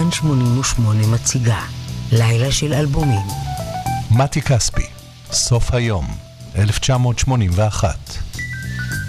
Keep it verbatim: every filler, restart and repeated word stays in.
כאן שמונים ושמונה מציגה לילה של אלבומים. מתי כספי, סוף היום, אלף תשע מאות שמונים ואחת.